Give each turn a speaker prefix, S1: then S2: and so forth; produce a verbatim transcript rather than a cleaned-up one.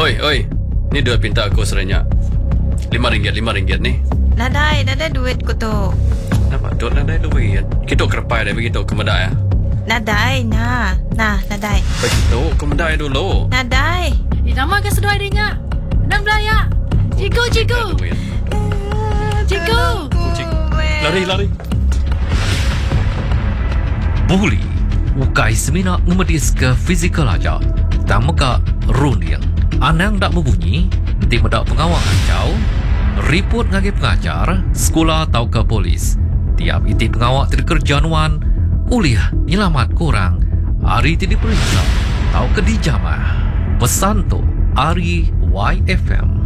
S1: Oi, oi. Ni duit pinta aku serenyak. Lima ringgit, lima ringgit ni.
S2: Nadai, nadai duit ko to.
S1: Nampak tu nadai duit. Kita kerpai dah begitu ke medai ah.
S2: Nadai, na. Nah, nadai.
S1: Begitu ke medai dulu.
S2: Nadai.
S3: Di nama ke seduai dia. Nang belaya. Cigu, cigu. Cigu.
S1: Lari, lari.
S4: Buli ukai semina ngemedis ke fizikal aja. Tak meka runding. Anang dak berbunyi, nanti medak pengawal ancau. Report ngagi pengajar, sekolah atau ke polis. Tiap iti pengawal terkerjanuan, uliah nyelamat korang. Hari ini diperiksa, atau ke dijamah. Pesan tu, Ari Y F M.